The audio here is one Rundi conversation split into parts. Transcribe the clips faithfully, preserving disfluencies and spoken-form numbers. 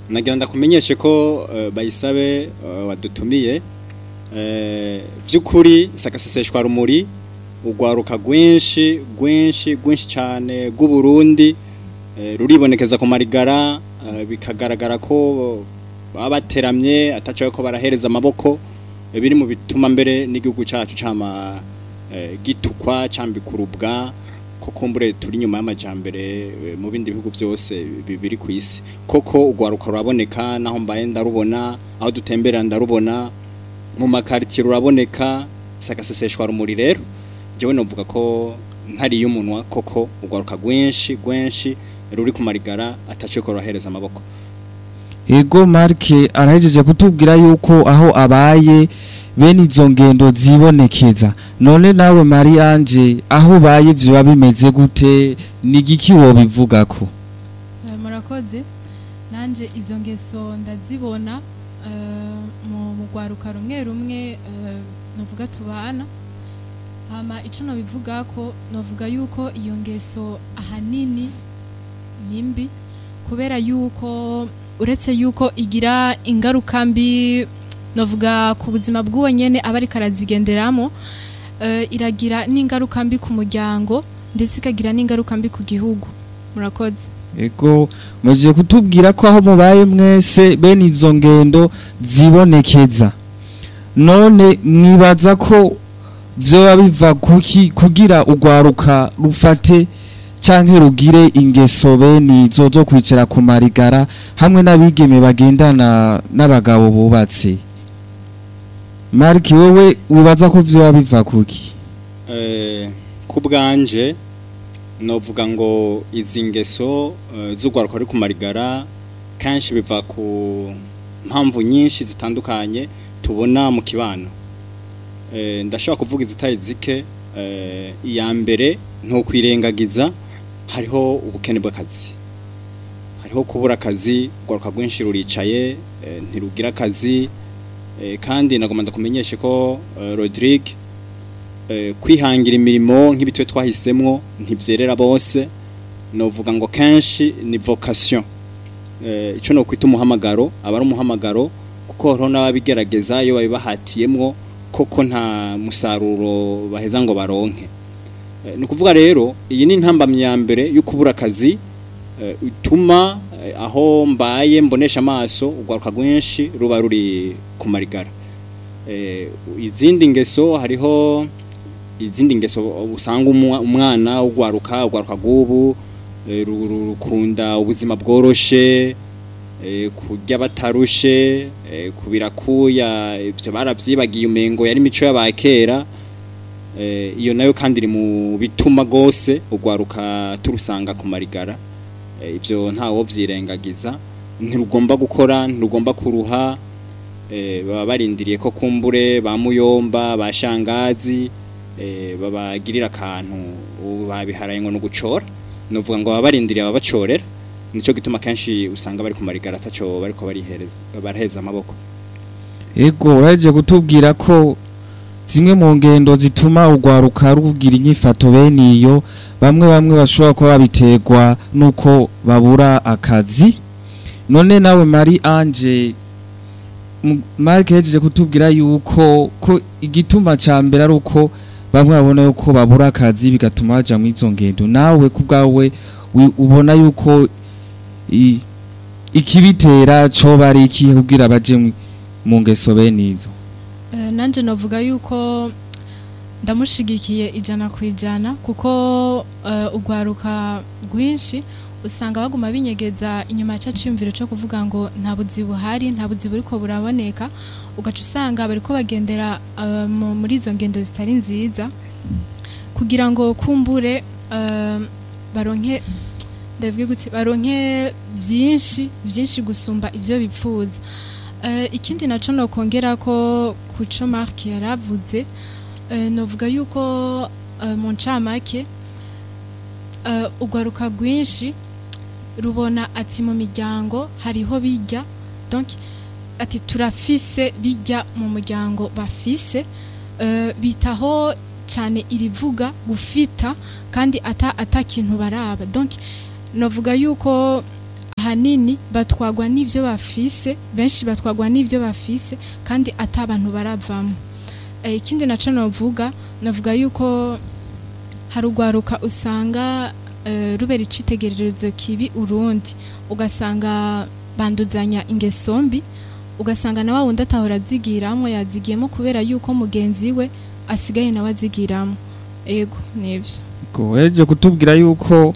nagira ndakumenyeshe ko uh, bayisabe uh, wadutumiye eh vyukuri sakaseseshwa rumuri ugwaruka gwinshi gwinshi gwinshi cyane gu Burundi eh, ruribonekeza ku marigara uh, bikagaragara ko babateramye atacaye ko barahereza amaboko eh, biri mu bituma mbere n'igihugu cyacu cyama eh, gitukwa cambikurubwa kukumbure turi nyuma y'amajambere mu bindi bihugu byose bibiri ku isi koko ugwaruka ruraboneka naho mbaye ndarubona aho dutembera ndarubona mu makarti ruraboneka sakaseseshwa rumuri rero jewe novuga ko ntari y'umunwa koko ugwaruka gwinshi gwinshi ruri ku marigara ataciye ko rohereza amaboko. Ego Marke arahejeje kutubwira yuko aho abaye bene izo ngendo zibonekeza none nawe Marie Ange aho baye vyo bimeze gute nigiki wo bivuga ko uh, murakoze nanje izo ngeso ndazibona uh, mu mugwaruka rumwe rumwe uh, novuga tubana hama ico no bivuga ko novuga yuko iyo ngeso ahanini nimbi kubera yuko uretse yuko igira ingaruka mbi novuga ku buzima bw'uwo nyene abari karazigenderamo uh, iragira n'ingaruka mbi ku muryango ndetse ikagira n'ingaruka mbi ku gihugu murakoze. Ego muje kutubwira ko aho mubaye mwese bene izo ngendo zibonekeza none mwibaza ko vyo biva kuki kugira ugwaruka rufate canke rugire ingeso bene izo zo kwicara ku marigara hamwe n'abigeme bagendana n'abagabo bubatse. Marki wewe ubaza ko vyo biva kuki eh kubganje novuga ngo izi ngeso uh, z'ugwaruka ari ku marigara kanshi biva ku mpamvu nyinshi zitandukanye tubona mu kibano eh ndashaka kuvuga izitari zike eh iya mbere nto kwirengagiza hariho ubukene bw'akazi hariho kubura akazi ugwaruka gwinshi ruricaye eh, ntirugira akazi Eh, kandi nagomba ndakumenyeshe ko uh, Rodrigue eh, kwihangira imirimo nk'ibitwe twahisemwo ntivyerera bose novuga ngo kenshi ni vocation eh, ico no kwita umuhamagaro aba ari umuhamagaro kuko horo n'ababigerageza iyo babibahatiyemwo koko nta musaruro baheza ngo baronke eh, ni kuvuga rero iyi ni ntambamye ya mbere yo kubura akazi eh, utuma eh, aho mbaye mbonesha amaso ugwaruka gwinshi ruba ruri ku marigara eh izindi ngeso hariho izindi ngeso usanga umwana ugwaruka ugwaruka gubu rukunda ubuzima bworoshe eh kurya batarushe eh kubirakuya ivyo baravyibagiye umengo yari mico y'abakera eh iyo nayo kandi iri mu bituma gose ugwaruka turusanga ku marigara ivyo ntawo vyirengagiza ntirugomba gukora ntirugomba kuruha eh baba barindiriye ko kumbure bamuyomba bashangazi eh babagirira kantu babiharaye ngo no gucora novuga ngo baba barindiriye ababacorera nico gituma kanshi usanga bari ku marigara ataco bariko barihereza baraheza amaboko. Ego uraje kutubwira ko zimwe mu ngendo zituma ugwaruka rugira inyifato bene iyo bamwe bamwe bashobora kuba babiterwa nuko babura akazi none nawe Marie Ange Mark yaje kutubwira yuko ko igituma ca mbere ari uko bamwe babona yuko babura akazi bigatuma baja mu izo ngendo nawe kubgawe ubona yuko ikibitera co bari iki kugira baje mu ngeso bene izo. Uh, nanje navuga yuko ndamushigikiye ijana kwijana kuko uh, ugwaruka gwinshi usanga baguma binyegeza inyuma cyaciyumviro cyo kuvuga ngo nta buzi buhari nta buzi buriko buraboneka ugaca usanga bariko bagendera uh, muri izo ngendo zitari nziza kugira ngo kumbure uh, baronke ndavuga guti baronke byinshi byinshi gusumba ivyo bipfuza. Uh, ikindi naco no kongera ko kuco Mark yaravuze uh, novuga yuko uh, mu ncamake uh, ugwaruka gwinshi rubona ati mu miryango hariho bijya donc ati turafise bijya mu muryango bafise uh, bitaho cyane irivuga gufita kandi ata atakintu baraba donc novuga yuko ahanini batwagwa n'ivyo bafise, benshi batwagwa n'ivyo bafise kandi atabantu baravamo. E, ikindi naco novuga navuga yuko harugwaruka usanga uh, rubera icitegererezo kibi Urundi, ugasanga banduzanya ingeso mbi, ugasanga na wundi atahora azigiramo yazigiyemo kubera yuko mugenzi we asigaye nawe azigiramo. Ego nivyo Goreje kutubwira yuko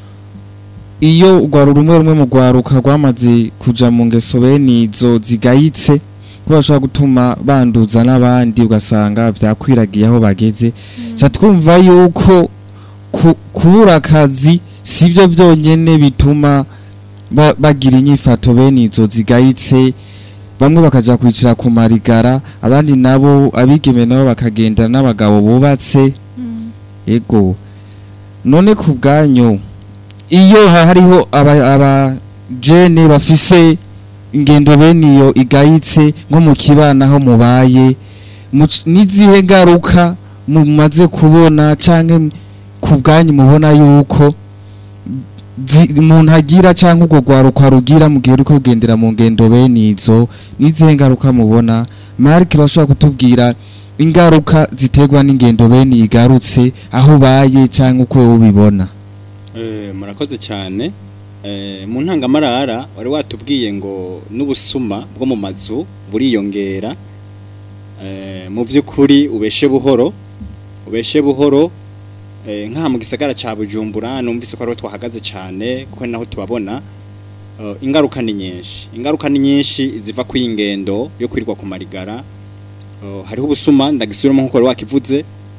iyo ugwara rumwe rumwe mu gwaruka rwamaze kuja mu ngeso bene izo zigayitse kuba bashobora gutuma banduza n'abandi ugasanga vyakwiragiye aho bageze. Cha twumva yuko kubura akazi sivyo byonyene bituma bagira inyifato bene izo zigayitse, bamwe bakaja kwicira ku marigara, abandi nabo abigeme nabo bakagenda n'abagabo bubatse. Ego none ku bwanyu iyo hariho aba, aba jene bafise ingendo bene iyo igayitse nko mu kibana aho mubaye, nizihe ngaruka mumaze kubona canke ku bwanyu mubona yuko umuntu agira canke ubwo gwaruka rugira mu gihe uriko kugendera mu ngendo bene izo, nizihe ngaruka mubona? Mark bashobora kutubwira ingaruka ziterwa n'ingendo bene igarutse aho baye canke uko ubibona? Eh, murakoze cyane. Eh, mu ntangamarara wari watubwiye ngo n'ubusuma bwo mu mazu buriyongera. Eh, mu vy'ukuri ubeshe buhoro, ubeshe buhoro. Eh, nka mu gisagara ca Bujumbura numvise ko ari twahagaze cyane kuko naho tubabona. Uh, ingaruka ni nyinshi, ingaruka ni nyinshi ziva ku ingendo yo kwirwa ku marigara. Uh, hariho ubusuma ndagisubiramo nkuko wari wakivuze.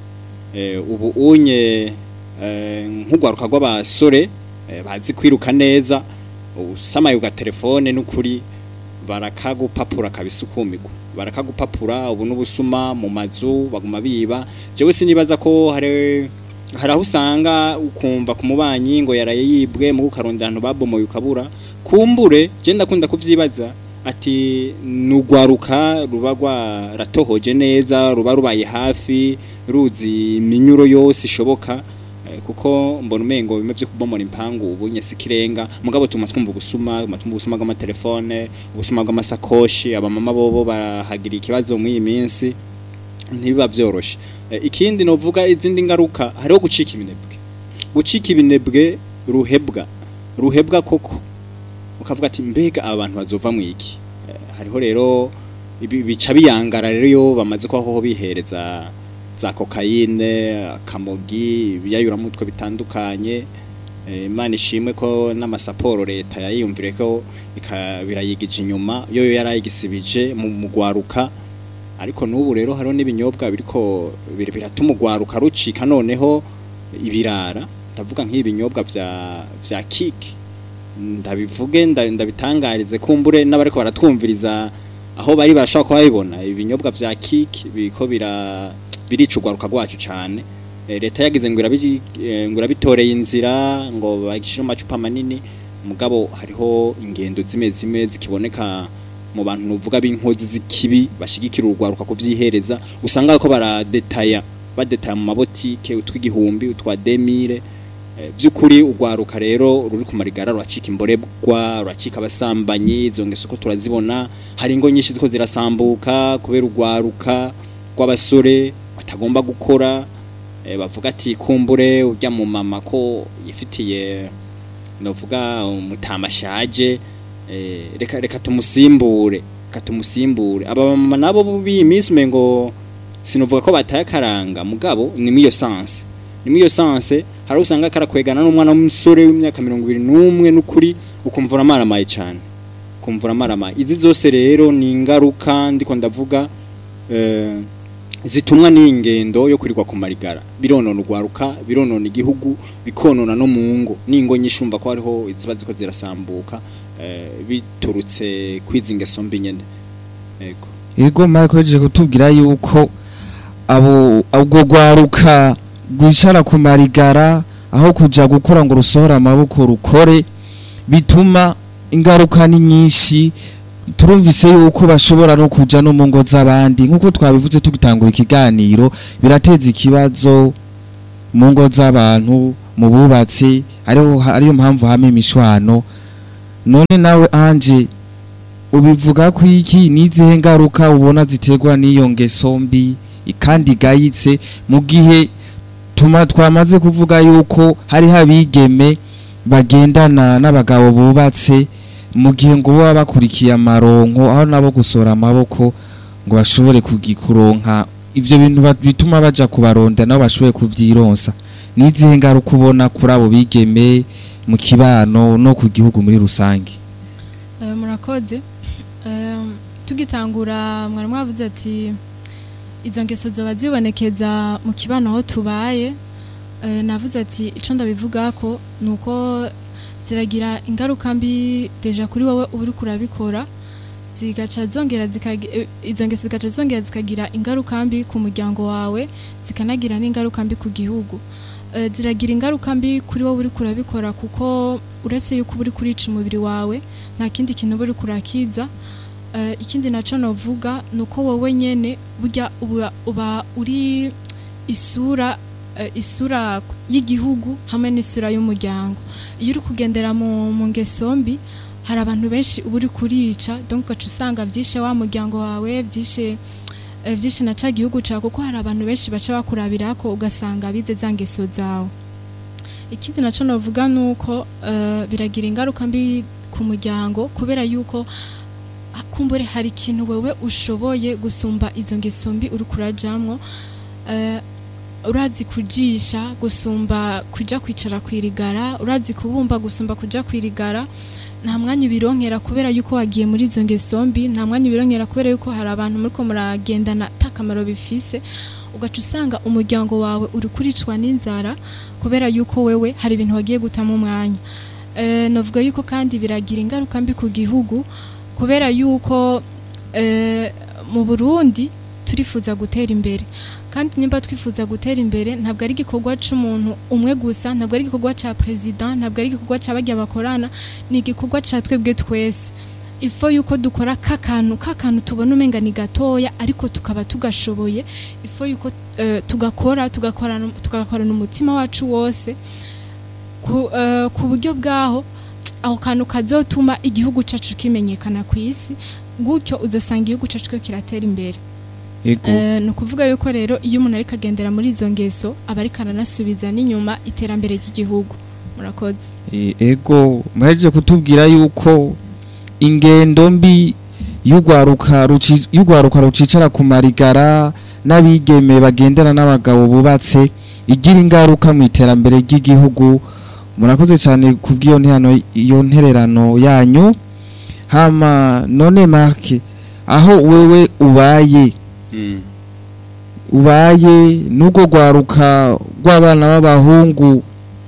Eh, ubu unye eh, nk'ugwaruka rw'abasore eh, bazi kwiruka neza, usamaye uga telefone n'ukuri barakagupapura kabisukumirwa, barakagupapura. Ubu n'ubusuma mu mazu baguma biba. Jewe sinibaza ko hari haraho usanga ukumva ku mubanyi ngo yaraye yibwe mu gukarondana babomoye ukabura. Kumbure je ndakunda kuvyibaza ati nugwaruka rubagwa ratohoje neza, ruba rubaye hafi ruzi minyuro yose ishoboka. Eh, kuko mbona umengo bimwe byo kubomora impangu ubunye sikirenga, mugabo tuma twumva gusuma, tuma twumva gusuma bw'ama telefone, ubusuma bw'amasakoshi. Abamama bobo barahagira ikibazo mu iyi minsi ntibiba byoroshe. E, ikindi novuga izindi ngaruka hariho gucika ibinebwe, gucika ibinebwe ruhebwa, ruhebwa koko ukavuga ati mbega abantu bazova mu iki. E, hariho rero bica biyangara rero yo bamaze ko aho bihereza za kokayine, kamogi, biyayura mutwe bitandukanye. E, Imana ishimwe ko n'amasaporo leta yayiyumvire ko ikabirayigije inyuma yo yarayigisibije mu mugwaruka. Ariko nubu rero hariho n'ibinyobwa biriko biratuma ugwaruka rucika noneho ibirara. Ndavuga nk'ibinyobwa vya vya kiki, ndabivuge ndabitangarize kumbure n'abariko baratwumviriza aho bari bashaka kubibona. Ibinyobwa vya kiki biko bira birica ugwaruka rwacu cyane. E, leta yagize ngo irabi ngo irabitoreye inzira ngo bagishira amacupa manini, mugabo hariho ingendo zime zime zikiboneka mu bantu nuvuga b'inkozi zikibi bashigikira urugwaruka kuvyihereza. Usanga ko baradetaya badetaya mu mabotike utw'igihumbi utwa demire. E, byukuri urwaruka rero ruri ku marigara rwacika imborebwa, rwacika abasambanyi. Izo ngeso ko turazibona, hari ingo nyinshi ziko zirasambuka kubera urwaruka rw'abasore batagomba gukora. E, bavuga ati kumbure urya mu mama ko yifitiye novuga umutamashaje. Eh, reka reka tumusimbure, katumusimbure. Aba mama nabo bubi iminsi umengo sinovuga ko bataye karanga, mugabo ni miyo sense, ni miyo sense. Hari usanga karakwegana n'umwana w'umusore w'imyaka mirongo ibiri n'umwe n'ukuri ukumvura maramaye cyane, kumvura maramaye. Izi zose rero ni ingaruka ndiko ndavuga eh zitumwa n'ingendo yo kurirwa ku marigara. Bironona ugwaruka, bironona igihugu, bikonona no mu ngo. Ningo nyishumva ko hariho izibazi ko zirasambuka eh biturutse kwizingeso mbi nyene. Ego ego Marko je kutubwira yuko abo ubwo gwaruka gwicara ku marigara aho kuja gukora ngo rusohora amaboko rukore, bituma ingaruka ni nyinshi. Turumvise yuko bashobora no kuja no mu ngo z'abandi nkuko twabivuze tugitangura ikiganiro, birateza ikibazo mu ngo z'abantu mu bubatsi. Ariho ariyo mpamvu hame imishwano. none nawe anje ubivuga ko iki nizihe ngaruka ubona ziterwa n'iyo ngeso mbi kandi igayitse mu gihe tuma twamaze kuvuga yuko hari habigeme bagendana n'abagabo bubatse mu gihe ngo baba bakurikiye amaronko aho nabo gusora amaboko ngo bashobore kugikuronka ivyo bintu bituma baja kubaronda nabo bashobore kuvyironsa nizihe ngaruka ubona kuri abo bigeme mu kibano no ku gihugu muri rusange? Uh, murakoze uh, tugitangura mwari mwavuze ati izo ngeso zoba zibonekeza mu kibano aho tubaye. uh, navuze ati ico ndabivuga ko nuko ziragira ingaruka mbi deja kuri wowe uri kurabikora, zigaca zongera zikagira izo ngeso zigaca zongera zikagira ingaruka mbi ku muryango wawe, zikanagira n'ingaruka mbi ku gihugu. Uh, ziragira ingaruka mbi kuri wowe uri kurabikora kuko uretse yuko uri kurica umubiri wawe nta kindi kintu uri kurakiza. Uh, ikindi naco novuga nuko wowe nyene burya uba, uba uri isura uh, isura y'igihugu hamwe n'isura y'umuryango. Iyo uri kugendera mu, mu ngeso mbi hari abantu benshi uba uri kurica, donc ugaca usanga vyishe wa muryango wawe, vyishe uh, vyishe na ca gihugu cawe, kuko hari abantu benshi baca bakurabirako ugasanga bize za ngeso zawe. Ikindi naco novuga nuko uh, biragira ingaruka mbi ku muryango kubera yuko kumbure hari ikintu wewe ushoboye gusumba izo ngeso mbi uri kurajamwo. uh, urazi kujisha gusumba kuja kwicara kwirigara, urazi kubumba gusumba kuja kwirigara. Nta mwanya bironkera kubera yuko wagiye muri izo ngeso mbi, nta mwanya bironkera kubera yuko hari abantu muriko muragendana takamaro bifise, ugaca usanga umuryango wawe uri kuricwa n'inzara kubera yuko wewe hari ibintu wagiye gutamo umwanya. uh, novuga yuko kandi biragira ingaruka mbi ku gihugu kubera yuko uh, mu Burundi turifuza gutera imbere, kandi nimba twifuza gutera imbere ntabwo ari igikorwa c'umuntu umwe gusa, ntabwo ari igikorwa ca president, ntabwo ari igikorwa c'abajya bakorana, ni igikorwa ca twebwe twese. Ifo yuko dukora kakantu kakantu tubona umenga ni gatoya ariko tukaba tugashoboye. Ifo yuko uh, tugakora tugakorana tugakorana umutima wacu wose ku, uh, ku buryo bwaho aho kantu kazotuma igihugu cacu kimenyekana ku isi, gutyo uzosanga igihugu cacu ko kiratera imbere. Uh, no kuvuga yuko rero iyo umuntu ariko agendera muri izo ngeso aba ariko aranasubiza n'inyuma iterambere ry'igihugu. Murakoze. Ego mwaje kutubwira yuko ingendo mbi y'ugwaruka ruci y'ugwaruka rucicara ku marigara n'abigeme bagendera n'abagabo bubatse igira ingaruka mu iterambere ry'igihugu. Murakoze cyane kubwiyo ntihano iyo ntererano yanyu. Hama none Mark, aho wewe ubaye mm. ubaye nugo gwaruka rw'abana b'abahungu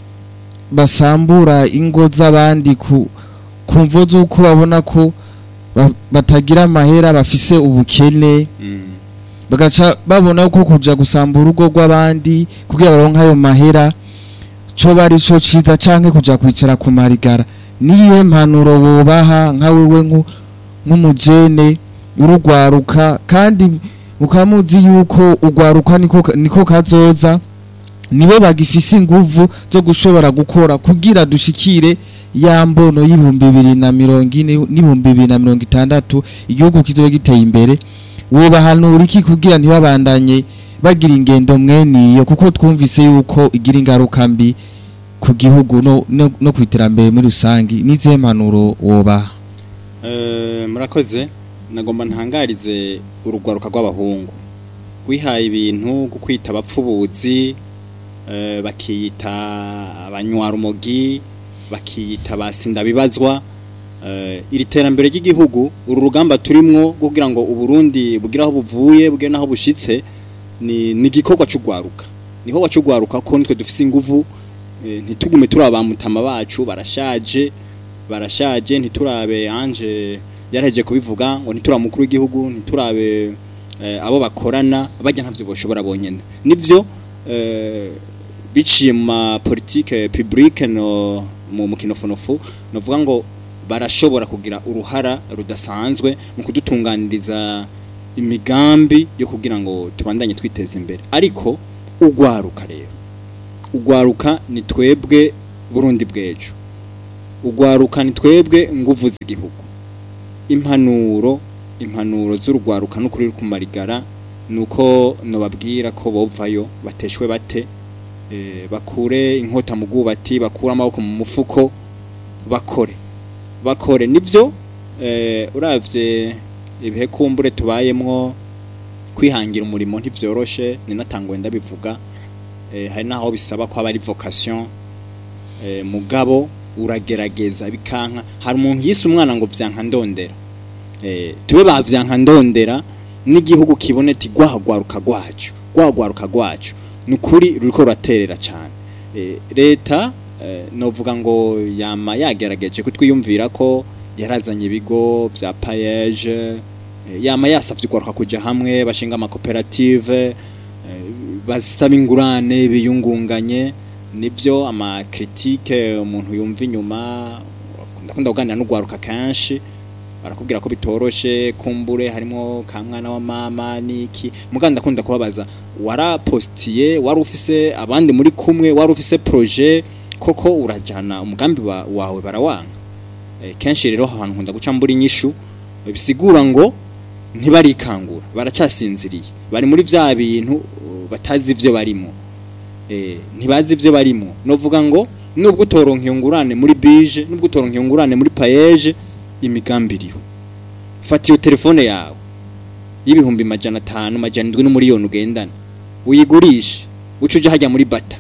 basambura ingo z'abandi ku kumvo z'uko babona ko batagira amahera, bafise ubukene, mm. bagaca babona ko kuja gusambura urugo rw'abandi kugira baronka ayo mahera co bari co ciza canke kuja kwicara ku marigara. Niye mpanuro bobaha nka wewe nk'umujene urugwaruka, kandi ukamuzi yuko ugwaruka niko niko kazoza, nibo bagifise inguvu zo gushobora gukora kugira dushikire ya mbono y'ibihumbi bibiri na mirongo ine n'ibihumbi bibiri na mirongo itandatu igihugu kizobe giteye imbere. Wobahanura iki kugira ntibabandanye bagira ingendo mweniyo, kuko twumvise yuko igira ingaruka mbi ku gihugu no no, no kwiterambere muri rusangi? Nize mpanuro woba? Eh, murakoze. Nagomba ntangarize urugwaruka rw'abahungu kwihaye ibintu gukwita abapfubuzi, uh, bakiyita abanywarumogi, bakiyita basinda bibazwa. Uh, iri terambere ry'igihugu, uru rugamba turimwo kugira ngo uburundi bugira aho buvuye bugira naho bushitse, ni nigikorwa cy'ugwaruka. Niho wacugwaruka ko nitwe dufise inguvu, eh, ntitugume turaba mutama bacu barashaje barashaje ntiturabe anje yaraheje kubivuga ngo ntitura mukuru w'igihugu, ntiturabe eh, abo bakorana bajya ntavyo boshobora bonyene. Nivyo eh, biciye mu politique publique no mu mukinofonofu novuga ngo barashobora kugira uruhara rudasanzwe mu kudutunganiriza imigambi yo kugira ngo tubandanye twiteza imbere. Ariko ugwaruka rero ugwaruka ni twebwe Burundi bwejo. ugwaruka ni twebwe nguvu z'igihugu. Impanuro impanuro z'urugwaruka no kuri kumarigara nuko nobabwira ko bovayo bateshwe bate e, bakure inkota mu bwubati, bakura amaboko mu mufuko, bakore bakore nivyo. eh uravye ibihe kumbure tubayemwo, kwihangira umurimo ntivyoroshe, ni natangwe ndabivuga. eh hari naho bisaba ko aba ari vocation, eh mugabo uragerageza bikanka. Hari umuntu yise umwana ngo vyanka ndondera, eh tube bavyanka ndondera n'igihugu kibone ti gwahagwaruka gwacu gwahagwaruka gwacu nukuri ruriko raterera cyane. eh leta eh, novuga ngo yama yagerageje kutwiyumvira ko yarazanye ibigo vya payeje, eh, yama yasavye gwaruka kuja hamwe bashinga ama cooperative, eh, basaba ingurane biyungunganye. Nivyo ama critique umuntu yumva inyuma, ndakunda kuganira n'ugwaruka kanshi barakubwira ko bitoroshe, kumbure harimo kamwana wa mama niki. Muganda ndakunda kubabaza, warapostiye, wari ufise abandi muri kumwe, wari ufise projet koko urajana umugambi wa, wawe barawanga. E, kenshi rero ahantu nkunda guca mburi nyishu bisigura ngo ntibarikangura, baracasinziriye, bari muri vya bintu batazi ivyo barimo. eh ntibazi ivyo barimo. Novuga ngo nubwo utoronka ngurane muri bije, nubwo utoronka ngurane muri payeje, imigambi iriho. Fata iyo telefone yawe y'ibihumbi majana atanu majana indwi n'umuriyoni ugendana, uyigurishe ucuje hajya muri bata,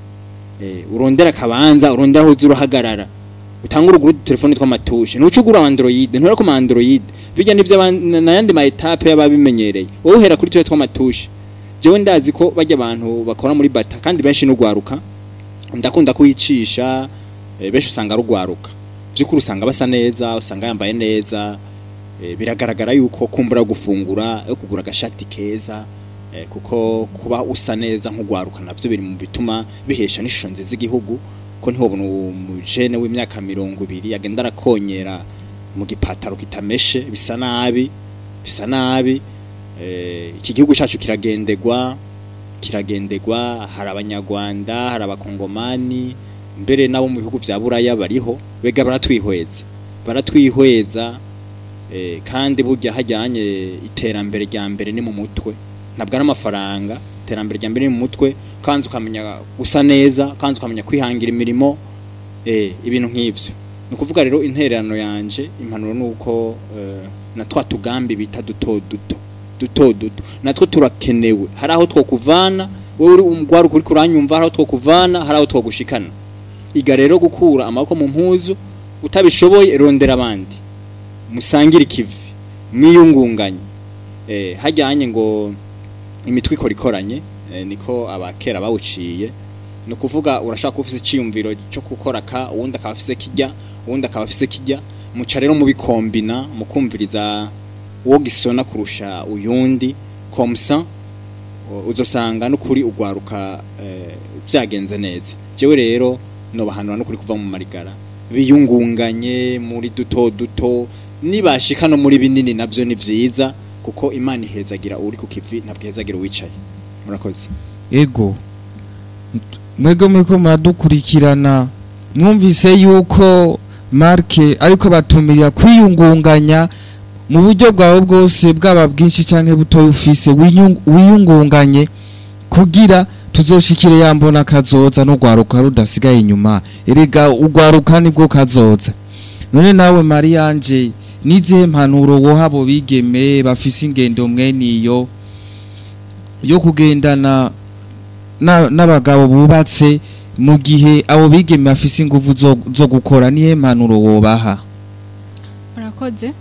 eh urondera kabanza, urondera aho uruhagarara, utangura ugura telefone tw'amatushe, nucugura Android, ntura ko Android bijya nivyo nayandi ma etape y'ababimenyereye. Wowe uhera kuri twe tw'amatushe. Jewe ndazi ko bajya abantu bakora muri bata kandi benshi n'ugwaruka, ndakunda kuyicisha, e, benshi usanga rugwaruka byukuri usanga basa neza, usanga yambaye neza, e, biragaragara yuko kumbura gufungura yo kugura gashati keza, e, kuko kuba usa neza nk'ugwaruka navyo biri mu bituma bihesha n'ishusho nziza igihugu. Ko ntihobona umujene w'imyaka mirongo ibiri yagenda arakonyera mu gipataro kitameshe, bisa nabi bisa nabi. Eh, iki gihugu cyacu kiragendegwa kiragendegwa hari abanyarwanda, hari abakongomani, mbere nabo mu bihugu vya buraya bariho, bega baratwihweza baratwihweza eh, kandi burya hajyanye iterambere rya mbere ni mu mutwe, ntabwo ari amafaranga. Iterambere rya mbere ni mu mutwe, kanzi ukamenya gusa neza, kanzi ukamenya kwihangira imirimo, eh ibintu nk'ivyo. Nukuvuga rero intererano yanje impanuro nuko eh, na twa tugambi bita duto duto duto duto natwo turakenewe. Hari aho twokuvana, wowe uri umugwaru kuri kuranyumva, hari aho twokuvana, hari aho twogushikana. Iga rero gukura amaboko mu mpuzu, utabishoboye rondera abandi, musangira ikivi, mwiyungunganye. eh hajyanye ngo imitwe ikora ikoranye, eh, niko abakera bawuciye. No kuvuga urashaka ufise iciyumviro cyo gukora ka, uwundi akaba afise kijya, uwundi akaba afise kijya, muca rero mubikombina, mukumviriza uwo gisona kurusha uyundi, komsa uzosanga no kuri ugwaruka eh, vyagenze neza. Jewe rero no bahanura no kuri kuva mu marigara biyungunganye muri duto duto, nibashika no muri binini navyo ni vyiza, kuko Imana ihezagira uri ku kivi ntabwo ihezagira wicaye. Murakoze. Ego mwego mwiko muradukurikirana, mwumvise yuko Marke ariko batumirira kwiyungunganya mu buryo bwawe bwose, bwaba bwinshi canke buto ufise, wiyungunganye kugira tuzoshikire yambona kazoza no gwaruka rudasigaye inyuma. Erega ugwaruka nibwo kazoza. None nawe Marianje, nize mpanuro wo habo bigeme bafise ingendo mweniyo yo kugendana n'abagabo bubatse, mu gihe abo bigeme bafise ingufu zo, zo gukora, nihe mpanuro wobaha? Murakoze.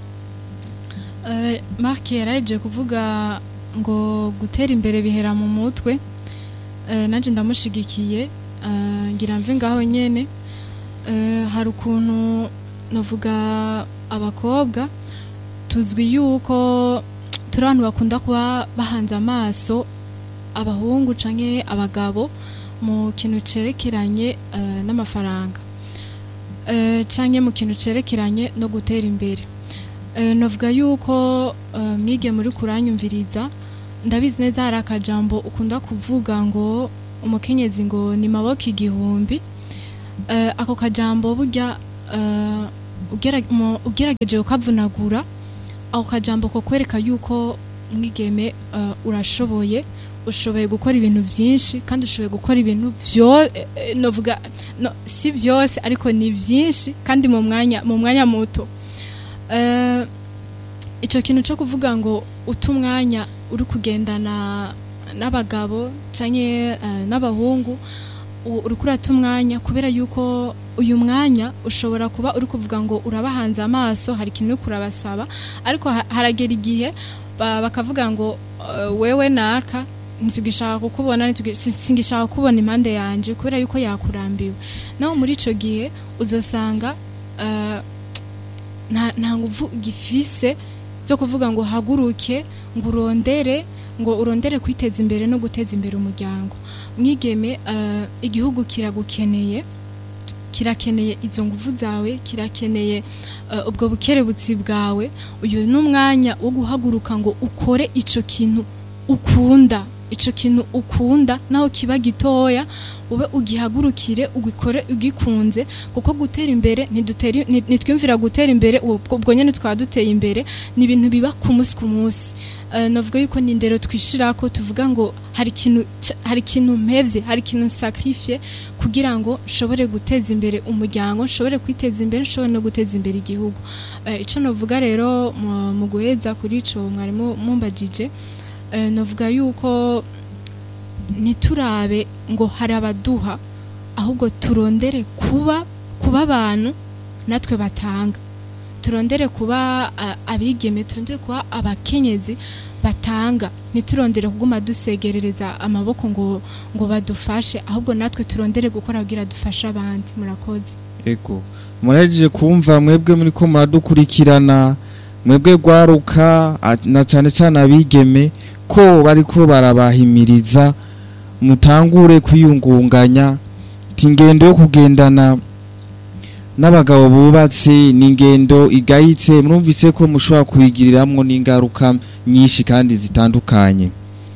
Uh, Mark yaraje kuvuga ngo gutera imbere bihera mu mutwe. Uh, nanje ndamushigikiye, uh, ngira mve ngaho nyene. Uh, hari ukuntu novuga abakobwa tuzwi yuko turi abantu bakunda kuba bahanze amaso abahungu canke abagabo mu kintu cerekeranye uh, n'amafaranga, uh, canke mu kintu cerekeranye no gutera imbere. Uh, novuga yuko uh, mwige muri kuranyumviriza, ndabizi neza hari akajambo ukunda kuvuga ngo umukenyezi ngo ni maboko igihumbi. Uh, ako kajambo burya uh, ugera- mu- ugerageje ukavunagura ako kajambo ko kwereka yuko mwigeme uh, urashoboye ushoboye gukora ibintu byinshi kandi ushoboye gukora ibintu byo eh, novuga no, si byose ariko ni byinshi kandi mu mwanya mu mwanya muto uh, ico kintu cyo kuvuga ngo utumwanya uri kugendana n'abagabo canke uh, n'abahungu uri kurata umwanya kubera yuko uyu mwanya ushobora kuba uri kuvuga ngo urabahanze amaso hari ikintu kurabasaba ariko ha- haragera igihe ba- bakavuga ngo uh, wewe naka ntitugishaka kukubona ntitugi- si- singishaka kubona impande yanje kubera yuko yakurambiwe naho muri ico gihe uzosanga uh, nta nta nguvu gifise zo kuvuga ngo haguruke ngo urondere ngo urondere kwiteza imbere no guteza imbere umuryango mwigeme uh, igihugu kiragukeneye kirakeneye izo nguvu zawe kirakeneye uh, ubwo bukerebutsi bwawe uyu n'umwanya wo guhaguruka ngo ukore ico kintu ukunda ico kintu ukunda naho kiba gitoya ube ugihagurukire ugikore ugikunze kuko gutera imbere ntidutera nitwimvira gutera imbere ubwo ubwo nyene twaduteye imbere ni ibintu biba ku munsi ku munsi uh, navuga yuko ni ndero twishirako tuvuga ngo hari ikintu ca- hari ikintu mpevye hari ikintu sacrifice kugira ngo nshobore guteza imbere umuryango nshobore kwiteza imbere nshobore no guteza imbere igihugu uh, ico novuga rero mu- mu guheza kuri ico mwarimu mumbajije uh, novuga yuko niturabe ngo hari abaduha ahubwo turondere kuba kuba abantu natwe batanga turondere kuba uh, abigeme turondere kuba abakenyezi batanga niturondere kuguma dusegerereza amaboko ngo ngo badufashe ahubwo natwe turondere gukora kugira dufashe abandi murakoze ego muraje kumva mwebwe muri ko muradukurikirana mwebwe gwaruka a- na cane cane abigeme ko bariko barabahimiriza mutangure kwiyungunganya tingendo yo kugendana n'abagabo bubatse n'ingendo igayitse murumvise ko mushobora kuyigiriramwo n'ingaruka nyinshi kandi zitandukanye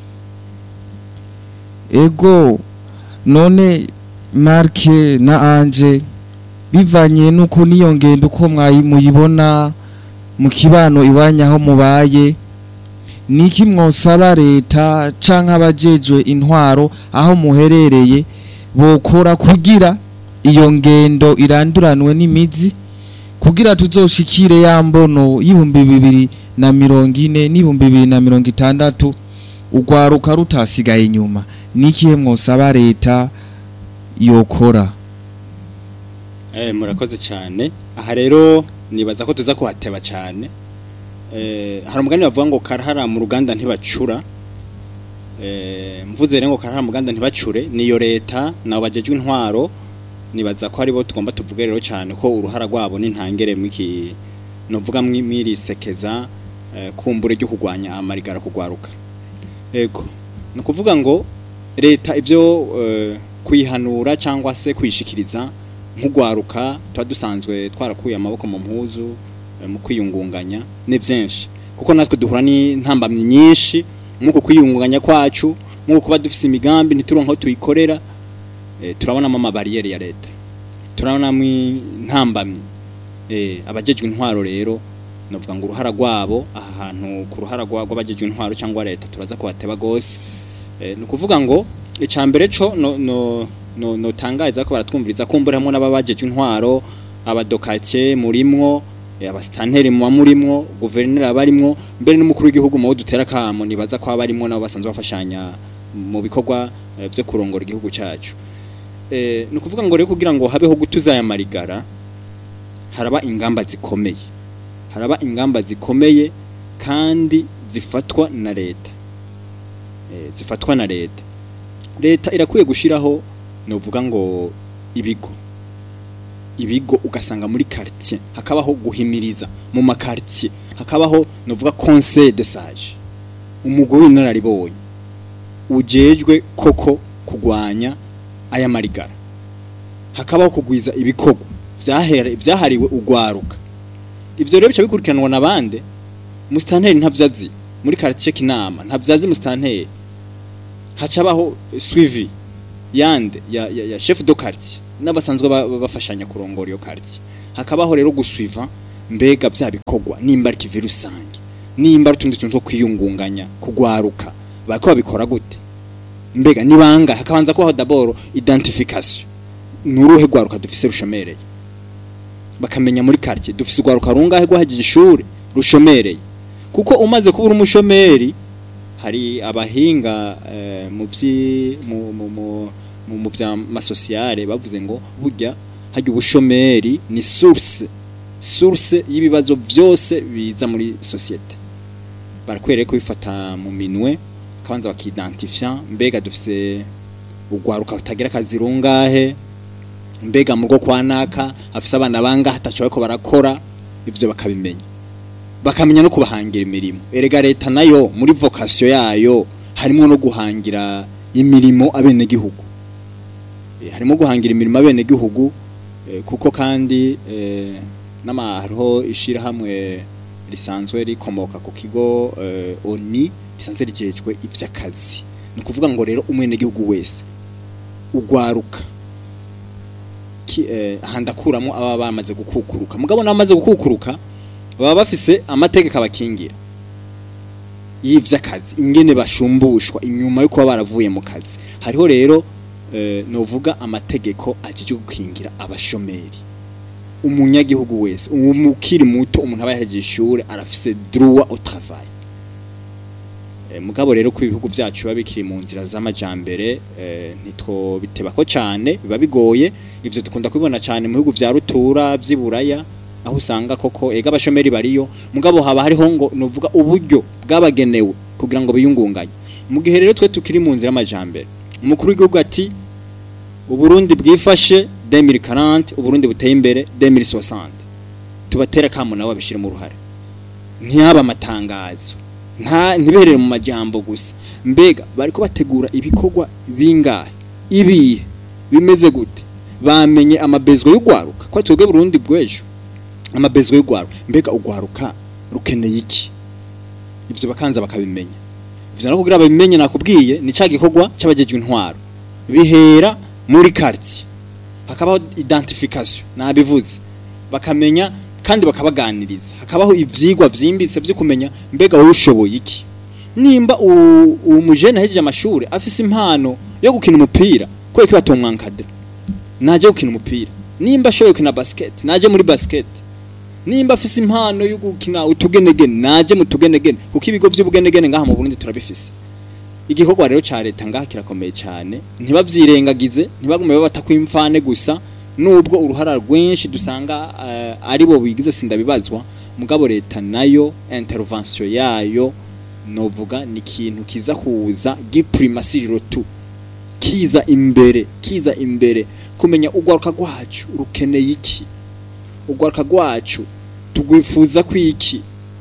ego none Marke na Anje bivanye nuko niyo ngendo uko mwayi- muyibona mu kibano iwanya aho mubaye niki mwosaba leta canke abajejwe intwaro aho muherereye bokora kugira iyo ngendo iranduranwe n'imizi kugira tuzoshikire ya mbono y'ibihumbi bibiri na mirongo ine n'ibihumbi bibiri na mirongo itandatu ugwaruka rutasigaye inyuma nikihe mwosaba leta yokora Eh, murakoze cyane aha rero nibaza ko tuza kuhateba cyane eh, hari umugani bavuga ngo karahara mu ruganda ntibacura eh, mvuze rero ngo karahara mu ruganda ntibacure niyo leta nabo bajejwe intwaro nibaza ko aribo tugomba tuvuge rero cyane ko uruhara rwabo n'intangere mwiki novuga mwirisekeza eh, kumbure ryo kugwanya amarigara kugwaruka ego no kuvuga ngo leta ivyo eh, kuyihanura cyangwa se kuyishikiriza nk'ugwaruka tuba dusanzwe twarakuye amaboko mu mpuzu eh, mu kwiyungunganya ni byinshi kuko natwe duhura n'intambamyi nyinshi mu kwiyungunganya kwacu mu kuba dufise imigambi ntituronka aho tuyikorera eh, turabonamo amabariyeri ya leta turabonamo intambamyi eh, abajejwe intwaro rero novuga ngo uruhara rwabo aha hantu ku ruhara rw'abajejwe intwaro cyangwa leta turaza kubateba gose eh, no kuvuga ngo icambere co no no no no tangaza ko baratwumviriza kumbura hamwe n'ababajejwe intwaro abadokake murimwo eh, abastanteri mu murimwo guverneur abarimwo mbere n'umukuru w'igihugu mu dutera kamo nibaza ko abarimwo nabo basanzwe bafashanya mu bikorwa eh, byo kurongora igihugu cyacu eh, no kuvuga ngo rero kugira ngo habeho gutuza ya marigara haraba ingamba zikomeye haraba ingamba zikomeye kandi zifatwa na leta eh, zifatwa na leta leta irakwiye gushiraho novuga ngo ibigo ibigo ugasanga muri quartier hakabaho guhimiriza mu makartier hakabaho novuga conseil de sage umugore nararibonye ujejwe koko kugwanya aya marigara hakabaho kugwiza ibikorwa vyahera vyahariwe ugwaruka ivyo rero bica bikurikiranwa nabande mustanteri ntavyazi muri quartier kinama ntavyazi mustanteri hacabaho suivi yande ya, ya, ya chef de quartier n'abasanzwe bafashanya kurongora iyo quartier hakabaho rero gusuiva mbega vya bikogwa nimba ari kivi rusange nimba ari tundi tuntu kwiyungunganya kugwaruka bako babikora gute mbega nibanga hakabanza ko d'abord identification nuruhe gwaruka dufise rushomereye bakamenya muri quartier dufise gwaruka rungahe gwahagije ishuri rushomereye kuko umaze kubura umushomeri hari abahinga eh, mu vyi mu mu mu mu vya masociale bavuze ngo burya hajya ubushomeri ni source source y'ibibazo byose biza muri societe barakwereye ko bifata mu minwe kabanza bakidentifia mbega dufise ugwaruka utagira akazi rungahe mbega mu rwo kwanaka afise abana banga hatachoye ko barakora ivyo bakabimenya bakamenya no kubahangira imirimo erega leta nayo muri vocation yayo harimo no guhangira imirimo abene gihugu e, harimo guhangira imirimo abene gihugu e, kuko kandi e, n'amahoro ishira hamwe lisanzwe rikomoka ku kigo e, oni lisanzwe rijejwe ivy'akazi ni kuvuga ngo rero umwene gihugu wese ugwaruka ki eh, handakuramo aba bamaze gukukuruka mugabo namaze gukukuruka baba bafise amategeko abakingira y'ivy'akazi ingene bashumbushwa inyuma yo kuba baravuye mu kazi hariho rero eh, novuga amategeko ajije gukingira abashomeri umunyagihugu wese umukiri muto umuntu aba yahejeje ishure arafise droit au travail e, mugabo rero ku ibihugu vyacu babikiri mu nzira z'amajambere e, nitwo bitebako cyane biba bigoye ivyo dukunda kubibona cyane mu bihugu vya rutura vy'iburaya aho usanga koko ega abashomeri bariyo mugabo haba hariho ngo novuga uburyo bwabagenewe kugira ngo biyungunganye mu gihe rero twe tukiri mu nzira y'amajambere umukuru w'igihugu ati Uburundi bwifashe deux mille quarante Uburundi buteye imbere deux mille soixante tubatera kamo nawe abishira mu ruhare ntiyaba amatangazo nta ntiberere mu majambo gusa mbega bariko bategura ibikorwa bingahe ibi bimeze gute bamenye amabezwe y'ugwaruka kwa twebwe Burundi bwejo amabezwe y'ugwaruka mbega ugwaruka rukeneye iki ivyo bakanza bakabimenya ivyo no kugira babimenye nakubwiye ni ca gikorwa c'abajejwe intwaro bihera muri quartier hakabaho identification nabivuze bakamenya kandi bakabaganiriza hakabaho ivyigwa vyimbitse byo kumenya mbega wowe ushoboye iki nimba umujene hejeje amashuri afise impano yo gukina umupira ko iki batomwankadira naje gukina umupira nimba shoye gukina basket naje muri basket nimba afise impano yo gukina utugenegene naje mu tugenegene kuko ibigo by'ubugenegene ngaha mu Burundi turabifise igikorwa rero ca leta ngaha kirakomeye cyane ntibavyirengagize ntibagume babatakwimfane gusa nubwo uruhara rwinshi dusanga uh, ari bo bigize sindabibazwa mugabo leta nayo intervention yayo novuga ni kintu kiza kuza giprimacy rotu kiza imbere kiza imbere kumenya ugwaruka gwacu rukeneye iki ugwaruka gwacu tugwifuza kwiki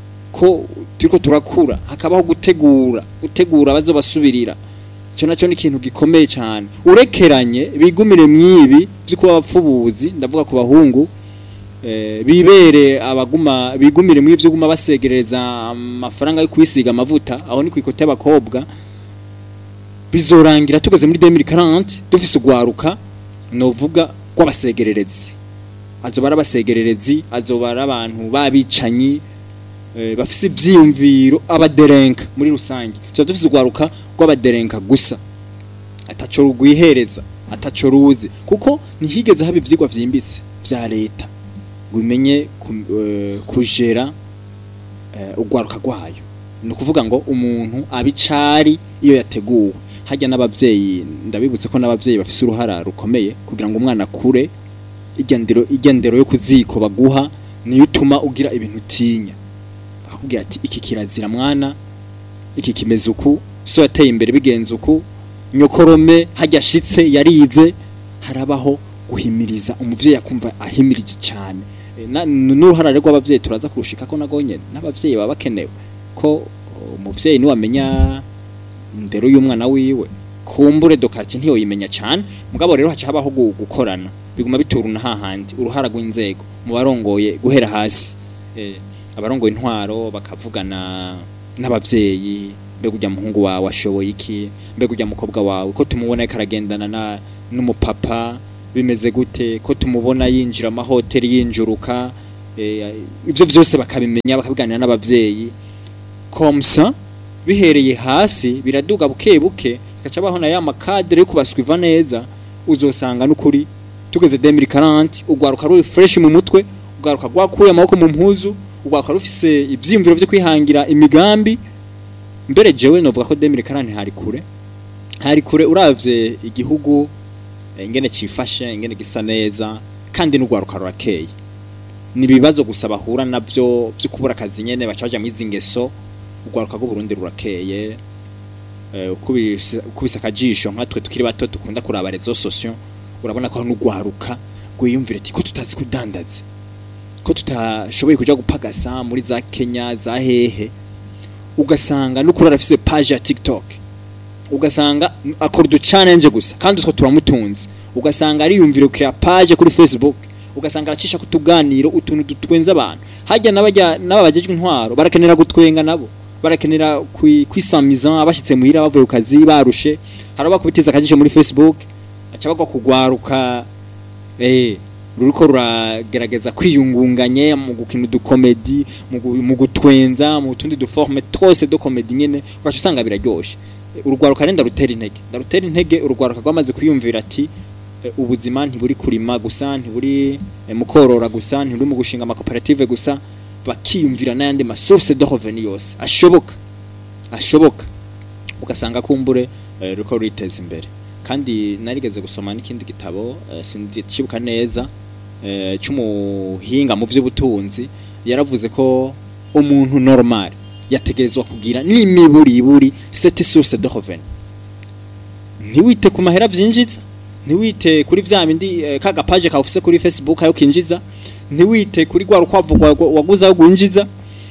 ko turiko turakura hakabaho gutegura gutegura bazo basubirira cyo naco ni kintu gikomeye cyane urekeranye bigumire mwibi byuko abapfubuzi ndavuga ku bahungu eh, bibere abaguma bigumire mwivyo guma basegereza amafaranga yo kwisiga amavuta aho ni kwikote abakobwa bizorangira tugeze muri deux mille quarante dufise ugwaruka novuga kwabasegererezi azobara basegererezi azobara abantu babicanyi e, bafise ivyiyumviro abaderenka muri rusange cyo dufise ugwaruka rw'abaderenka gusa ataco rugwihereza ataco ruzi kuko nihigeze haba ivyigwa vyimbitse vya leta gumenye uh, kujera uh, ugwaruka gwayo no kuvuga ngo umuntu abicari iyo yateguwe hajya n'abavyeyi ndabibutse ko n'abavyeyi bafise uruhara rukomeye kugira ngo umwana kure igendero igendero yo kuziko baguha niyo utuma ugira ibintu tinya akubwira ati iki kirazira mwana iki kimeze uku so yateye imbere bigenze uku nyokorome hajya shitse yarize harabaho guhimiriza umuvyeyi akumva ahimirije cyane e, n'uruhara rw'abavyeyi turaza kurushika ko nagonye n'abavyeyi baba bakenewe ko umuvyeyi ni wamenya indero y'umwana wiwe kumbure dokarti ntiyo yimenya cyane mugabo rero haca habaho gukorana biguma bituruna hahandi uruhara rw'inzego mu barongoye guhera hasi eh abarongoye intwaro bakavugana n'abavyeyi mbega ujya muhungu wawe ashoboye iki mbega ujya mukobwa wawe ko tumubona karagendana na n'umupapa bimeze gute ko tumubona yinjira amahoteli yinjuruka eh, ivyo vyose bakabimenya bakabiganira n'abavyeyi komsa bihereye hasi biraduga buke buke gaca baho na ya makadre yo kubaswiva neza uzosanga n'ukuri tugeze deux mille quarante ugwaruka ruri fresh mu mutwe ugwaruka gwakuye amaboko mu mpuzu ugwaruka rufise ivyimviro byo kwihangira imigambi mbere jewe novuga ko deux mille quarante hari kure hari kure uravye igihugu ingene cifashe ingene gisa neza kandi n'ugwaruka rurakeye ni bibazo gusa bahura navyo byo kubura akazi nyene bacaje mu izingeso ugwaruka go Burundi rurakeye eh ukubisa ukubisa kajisho nkatwe tukiri bato dukunda kuraba rezo sociaux urabona ko n'ugwaruka gwiyumvira ati ko tutazi kudandaza ko tutashoboye kuja gupagasa muri za Kenya za hehe ugasanga n'ukuri arafise page ya TikTok ugasanga akora du challenge gusa kandi utwo turamutunze ugasanga ari yumvira kuri page kuri Facebook ugasanga aracisha kutuganiro utuntu dutwenza abantu hajya nabajya nababajejwe intwaro barakenera gutwenga nabo barakenera kwisamiza abashitse muhira bavuye ukazi barushe haraba kubitiza akajisho muri Facebook aca bagwa kugwaruka eh ruriko ruragerageza kwiyungunganye mu gukina du comedy mu gutwenza mu tundi du forme twose de comedy nyene ugaca usanga biraryoshe urugwaruka renda rutera intege ndarutera intege urugwaruka rwamaze kwiyumvira ati ubuzima ntiburi kurima gusa ntiburi mukorora gusa ntiburi mu gushinga ama cooperative gusa bakiyumvira n'ayandi ma source de revenu yose ashoboka ashoboka ugasanga kumbure ruko ruteza imbere kandi narigeze gusoma n'ikindi gitabo sindikibuka neza cy'umuhinga mu by'ubutunzi yaravuze ko umuntu normal yategerezwa kugira n'imiburiburi cette source de revenu ntiwite ku mahera vyinjiza ntiwite kuri vya bindi kaga page ka ufise kuri Facebook ayo kinjiza ntiwite kuri gwa rukwavugwa waguza yo gunjiza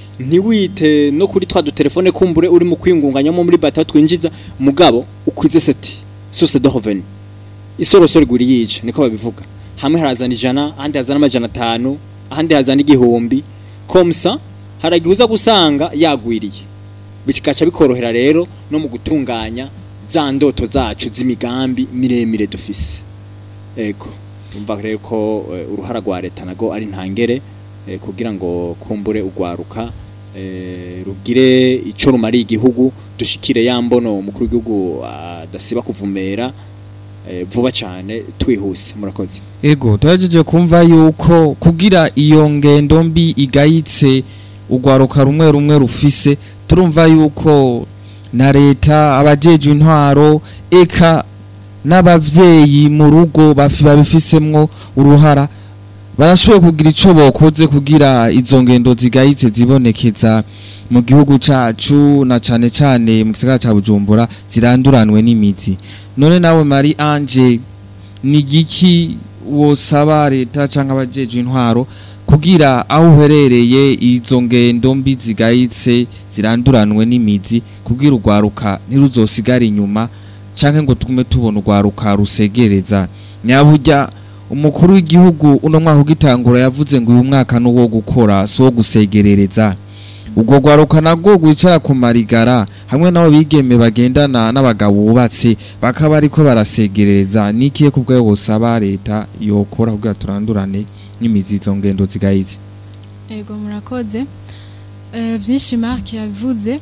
ntiwite no kuri twa du telefone kumbure uri mu kwingunganyamo muri bata twinjiza mugabo ukwize seti source de revenu isorosoro guri yice niko babivuga hamwe harazana ijana ahandi hazana amajana atanu ahandi hazana igihumbi komsa haragihuza gusanga yagwiriye bikaca bikorohera rero no mu gutunganya za ndoto zacu z'imigambi miremire dufise ego umva rero ko uh, uruhara rwa leta nago ari ntangere uh, kugira ngo kumbure ugwaruka uh, rugire ico rumari igihugu dushikire yambono umukuru w'igihugu adasiba uh, kuvumera uh, vuba cyane twihuse murakoze ego twajeje kumva yuko kugira iyo ngendo mbi igayitse ugwaruka rumwe rumwe rufise turumva yuko na leta abajeje intwaro eka n'abavyeyi mu rugo bafiba bifisemwo uruhara barashoboye kugira ico bokoze kugira izo ngendo zigayitse zibonekeza mu gihugu cacu na cane cane mu gisagara ca Bujumbura ziranduranwe n'imizi none nawe Marie Ange ni giki wosaba leta canke abajeje intwaro kugira aho uherereye izo ngendo mbi zigayitse ziranduranwe n'imizi kugira ugwaruka ntiruzosigara inyuma canke ngo tugume tubona ugwaruka rusegereza nyaburya umukuru w'igihugu uno mwaka ugitangura yavuze ngo uyu mwaka nuwo gukora so gusegerereza ubwo gwaruka nago gwicara ku marigara hamwe nabo bigeme bagendana n'abagabo bubatse bakaba ariko barasegerereza nikiye kubwo yosaba leta yokora kugira turandurane n'imizi izo ngendo zigayitse ego murakoze eh byinshi Mark yavuze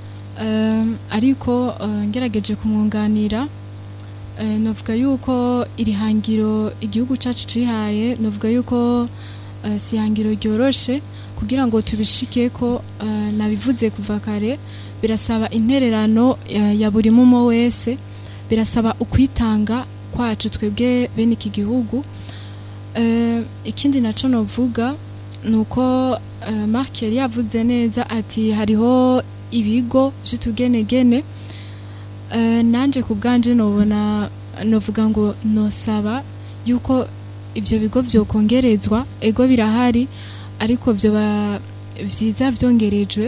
Um, ariko uh, ngerageje kumwunganira uh, novuga yuko iri hangiro igihugu cacu cihaye novuga yuko uh, si hangiro ryoroshe kugira ngo tubishike ko uh, nabivuze kuva kare birasaba intererano uh, ya buri mumo wese birasaba ukwitanga kwacu twebwe bene iki gihugu uh, ikindi naco novuga nuko uh, Mark yari yavuze neza ati hariho ibigo by'utugenegene uh, nanje kubganje nobona novuga ngo nosaba yuko ivyo bigo vyokongerezwa ego birahari ariko vyo vyiza vyongerejwe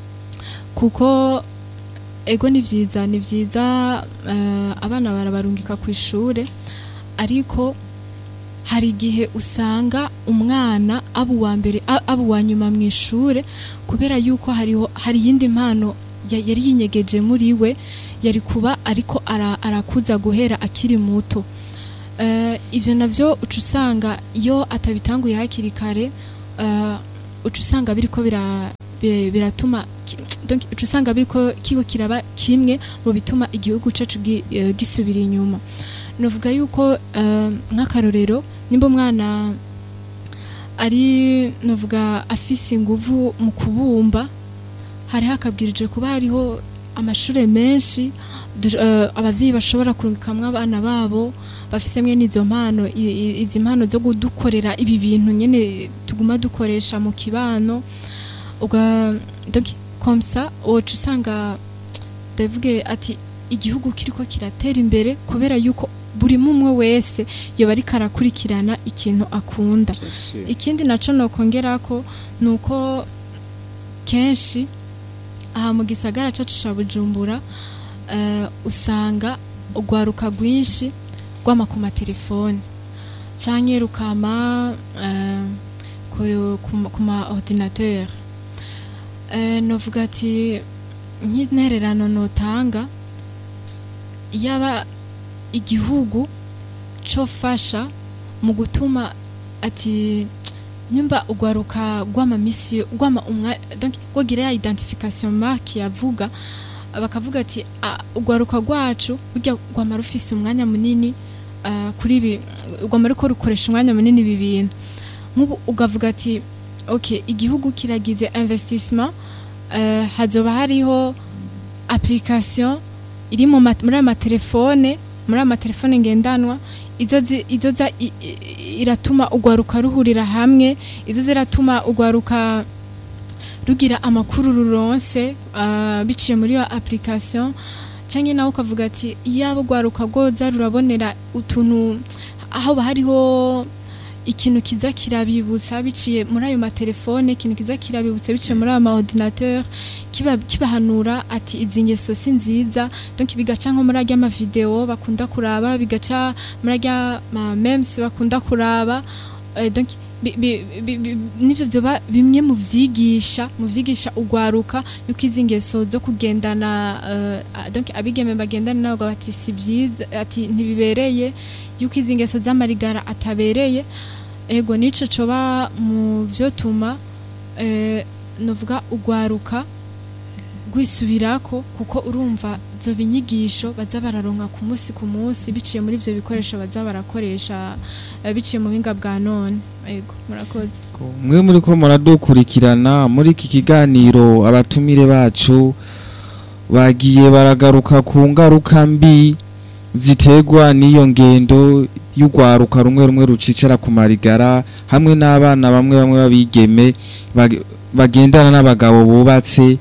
kuko ego ni vyiza ni vyiza uh, abana barabarungika ku ishure ariko hari gihe usanga umwana abu wa mbere abu wa nyuma mu ishure kubera yuko hariho hari yindi mpano yari yinyegeje muri we yari kuba ariko ara, arakuza guhera akiri muto eh ivyo navyo uca usanga iyo atabitanguye hakiri kare eh uca usanga biriko bira biratuma donc uca usanga biriko kiko kiraba kimwe mu bituma igihugu cacu gisubira inyuma. Novuga yuko nk'akarorero nimba umwana ari novuga afise inguvu mu kubumba, hari hakabwirije kuba hariho amashure menshi abavyeyi bashobora kurukamwa abana babo bafise mwe nizo mpano izi mpano zo gudukorera ibi bintu nyene tuguma dukoresha mu kibano. Uga donc comme ça uca usanga ndavuge ati igihugu kiriko kiratera imbere kubera yuko buri mumwe wese yoba ari karakurikirana ikintu akunda. Ikindi naco nokongerako nuko kenshi aha mu gisagara cacu ca Bujumbura uh, usanga ugwaruka gwinshi gwama ku matelefone canke rukama uh, ku ma ordinateur. Uh, novuga ati nk'intererano notanga yaba igihugu cofasha mu gutuma ati nyumba ugwaruka gwama misi gwama umwa donc gwagira ya identification mark yavuga bakavuga ati ugwaruka gwacu burya gwama rufise umwanya munini uh, kuri ibi gwama ruko rukoresha umwanya munini bibintu nk'ubu ugavuga ati okay igihugu kiragize investissement uh, hazoba hariho application iri mu muri ama telefone muri ama telefone ngendanwa izo izo za iratuma ugwaruka ruhurira hamwe, izo ziratuma ugwaruka rugira amakuru ruronse uh, biciye muri yo application canke naho ukavuga ati yabo gwaruka goza rurabonera utuntu aho hariho ikintu kiza kirabibutsa biciye muri ayo matelefone, ikintu kiza kirabibutsa biciye muri ayo ma ordinateur kiba kibahanura ati izingeso si nziza, donc bigaca nko muri ajya ama video bakunda kuraba, bigaca muri ajya ma memes bakunda kuraba, uh, donc nivyo byoba bimwe mu vyigisha mu vyigisha ugwaruka yuko izingeso zo kugendana uh, donc abigeme bagendana nabo bati si byiza ati ntibibereye, yuko izingeso z'amarigara atabereye. Ego nico coba mu byo tuma eh novuga ugwaruka gwisubirako kuko urumva zo binyigisho baza bararonka ku munsi ku munsi biciye muri ivyo bikoresho baza barakoresha biciye mu binga bwa none. Ego murakoze. Mwe muri ko muradukurikirana muri iki kiganiro abatumire bacu bagiye baragaruka ku ngaruka mbi zitegwa niyo ngendo y'ugwaruka rumwe rumwe rucicara ku marigara hamwe n'abana bamwe bamwe babigeme bagendana n'abagabo bubatse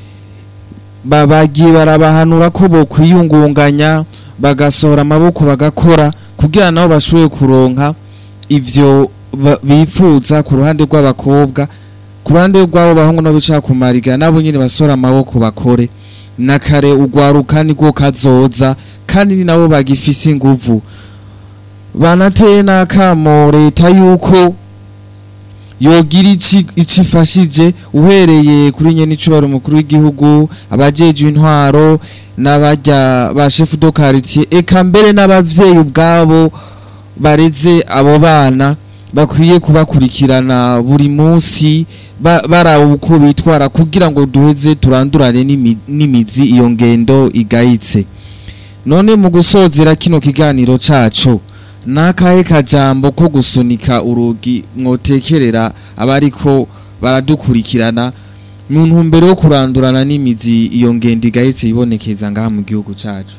babagiye barabahanura ko bo kwiyungunganya bagasohora amaboko bagakora kugira nabo bashoboye kuronka ivyo bifuza ku ruhande rw'abakobwa, ku ruhande rw'abo bahungu no bicara ku marigara nabo nyine basora amaboko bakore nakare ugwaruka niko kazoza kandi nabo bagifise inguvu. Banateye nakamo leta yuko yogira ici icifashije uhereye kuri nye n'icubaro mukuru w'igihugu, abajeje intwaro n'abajya ba chef de quartier eka mbere n'abavyeyi ubwabo bareze abo bana bakwiye kubakurikirana buri munsi barawo uko bitwara kugira ngo duheze turandurane n'imizi iyo ngendo igayitse. None mu gusozera kino kiganiro cacu nakahe kajambo ko gusunika urugi mwotekerera abariko baradukurikirana mu ntumbero yo kurandurana n'imizi iyo ngendo igayitse ibonekeza ngaha mu gihugu cacu?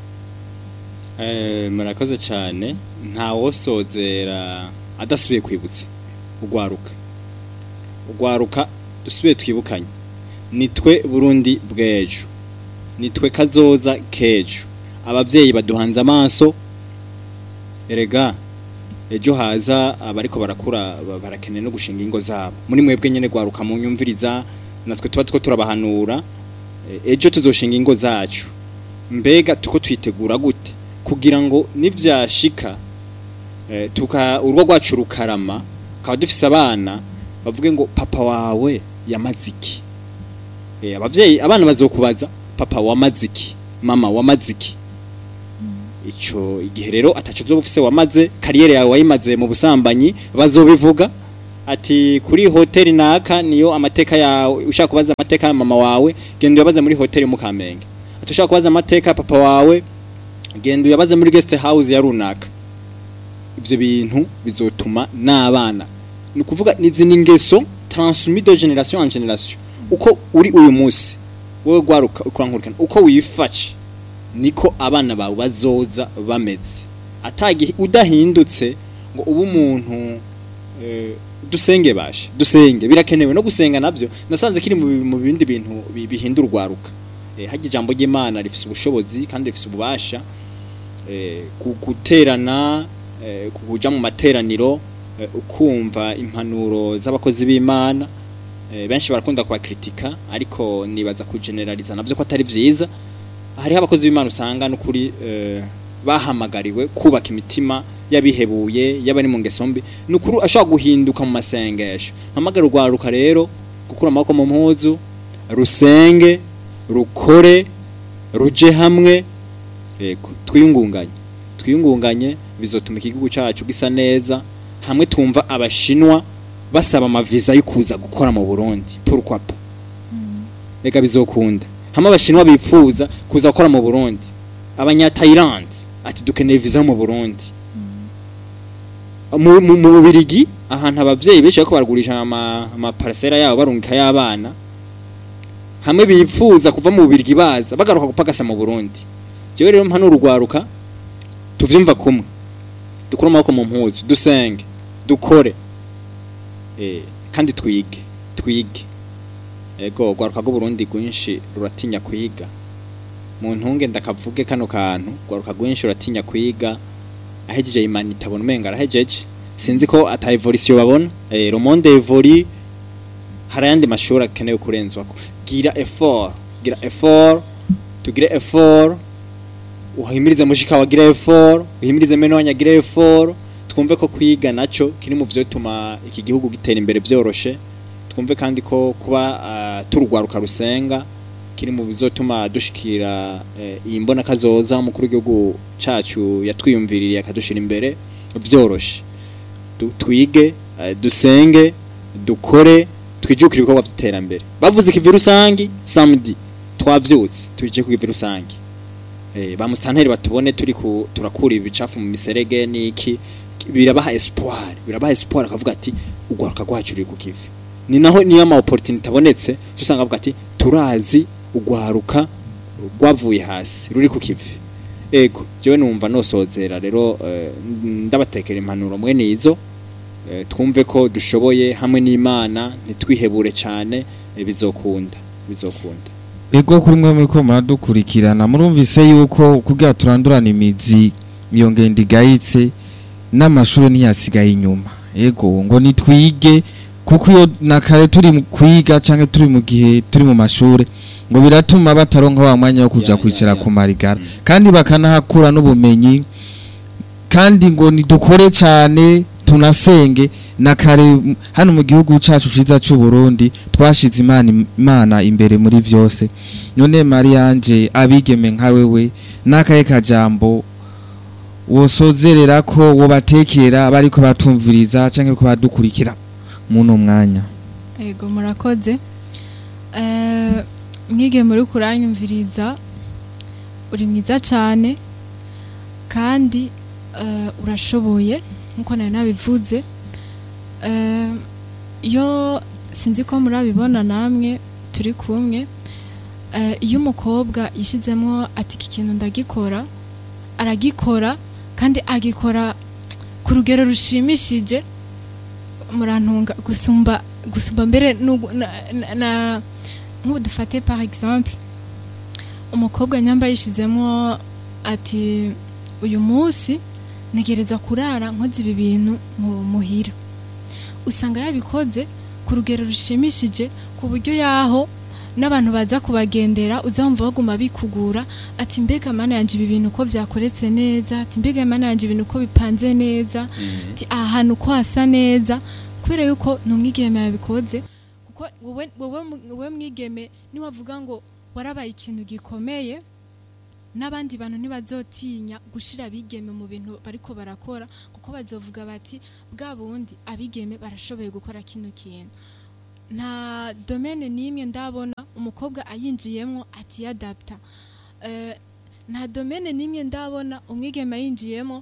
Eh murakoze cyane, nta wosozera adasubiye kwibutsa ugwaruka ugwaruka dusubiye twibukanye nitwe Burundi bw'ejo, nitwe kazoza kejo. Abavyeyi baduhanze amaso erega ejo haza abariko barakura barakeneye no gushinga ingo zabo. Muri mwebwe nyene gwaruka mu nyumviriza natwe tuba two turabahanura ejo tuzoshinga ingo zacu, mbega tuko twitegura gute kugira ngo nivyashika eh, tuka urwo rwacu rukarama kaba dufise abana bavuge ngo papa wawe yamaziki. Eh abavyeyi abana bazokubaza papa wamaziki, mama wamaziki. ico igihe rero ataco uzobufise wamaze kariyere yawe wayimaze mu busambanyi bazobivuga ati kuri hoteli naka niyo amateka yawe ushaka kubaza amateka ya mama wawe genda uyabaze muri hoteli mu Kamenge ati ushaka kubaza amateka ya papa wawe genda uyabaze muri guest house ya runaka ivyo bintu bizotuma n'abana ni kuvuga nizi ningeso transmis de génération en génération uko uri uyu munsi wewe gwaruka urankurikana uko wifashe niko abana bawe bazoza bameze atagi udahindutse ngo ubu umuntu eh, dusenge bashe dusenge birakenewe no gusenga navyo nasanze kiri mu bindi bintu bihindura urwaruka eh, haje ijambo ry'Imana rifise ubushobozi kandi rifise ububasha eh, guterana eh, kuja mu materaniro eh, ukumva impanuro z'abakozi b'Imana eh, benshi barakunda kubakritika ariko nibaza ku generaliza navyo ko atari vyiza hari abakozi b'Imana usanga no kuri eh, bahamagariwe kubaka imitima yabihebuye yabari mu ngesombi nukuru ashaka guhinduka mu masengesho mpamagara urwaruka rero gukura amaboko mu mpuzu rusenge rukore ruje hamwe yego twiyungunganye twiyungunganye bizotuma igihugu cyacu gisa neza hamwe tumva abashinwa basaba amaviza yo kuza gukora mu Burundi pourquoi pas rega bizokunda hamwe abashinwa bipfuza kuza gukora mu Burundi abanya Thailand ati dukeneye viza mu Burundi mu mu Bubirigi ahantu abavyeyi benshi bako baragurisha ama ama parcela yabo barungika y'abana hamwe bipfuza kuva mu Bubirigi baza bagaruka gupagasa mu Burundi jewe rero mpano urugwaruka tuvyumva kumwe dukura amaboko mu mpuzu dusenge dukore eh kandi twige twige ego gwaruka go Burundi gwinshi ruratinya kwiga mu ntunge ndakavuge kano kantu gwaruka gwinshi ruratinya kwiga ahejeje imana itabona umenga arahejeje sinzi ko ata evolution babona eh le monde évolue harayandi mashuri akeneye kurenzwako gira effort gira effort tugire effort uhimirize mushika wagira effort uhimirize meno wanyagira effort twumve ko kwiga naco kiri mu vyotuma iki gihugu gitera imbere vyoroshe twumve kandi ko kuba uh, turugwaruka rusenga kiri mu bizotuma dushikira iyi mbona kazoza mukuru w'igihugu cacu yatwiyumviririye akadushira imbere vyoroshe twige dusenge dukore twijukire ibikorwa vy'iterambere bavuze ko ivirusangi samedi twavyutse tuje ku ivirusangi eh ba mustanteri batubone turi ku turakura ibicafu mu miserege niki birabaha espoir birabaha espoir akavuga ati ugwaruka gwacu uri ku kivi ni naho niyo ama opportunity abonetse usanga avuga ati turazi ugwaruka rwavuye hasi ruri ku kivi ego jewe numva nosozera rero uh, ndabatekera impanuro mwe nizo uh, twumve ko dushoboye hamwe n'Imana nitwihebure cyane uh, bizokunda bizokunda ego kuri mwe mwe ko muradukurikirana murumvise yuko kugira turandurana imizi iyo ngende igayitse n'amashuri ntiyasigaye inyuma ego ngo nitwige kuko iyo nakare turi kwiga canke turi mu gihe turi mu mashuri ngo biratuma bataronka wa mwanya wo kuja kwicara ku marigara kandi bakanahakura n'ubumenyi kandi ngo nidukore cyane tunasenge nakare hano mu gihugu cacu ciza cy'u Burundi twashize imana imana imbere muri vyose none Marianje abigeme nka wewe nakaye kajambo wosozerera ko wobatekera bariko batumviriza canke ko badukurikira muno mwanya ego murakoze eh mwige muri kuranyumviriza uri mwiza cyane kandi uh, urashoboye nkuko nayo nabivuze uh, yo sinzi ko murabibona namwe turi kumwe uh, iyo umukobwa yishizemo ati iki kintu ndagikora aragikora kandi agikora ku rugero rushimishije murantunga gusumba gusumba mbere na, na, na nk'ubu dufate par exemple umukobwa nyamba yishizemo ati uyu munsi negerezwa kurara nkoze ibi bintu muhira usanga yabikoze ku rugero rushimishije ku buryo yaho n'abantu baza kubagendera uzamva baguma bikugura ati mbega mana yanje ibi bintu ko vyakoretse neza ati mbega mana yanje ibintu ko bipanze neza ati mm -hmm. ahantu ko hasa neza kubera yuko numwigeme yabikoze kuko wowe wowe wowe mwigeme ni wavuga ngo warabaye ikintu gikomeye n'abandi bantu ntibazotinya gushira abigeme mu bintu bariko barakora kuko bazovuga bati bwa bundi abigeme barashoboye gukora kino kintu. Nta domaine nimwe ndabona umukobwa ayinjiyemo ati adapta. Uh, nta domaine nimwe ndabona umwigeme ayinjiyemo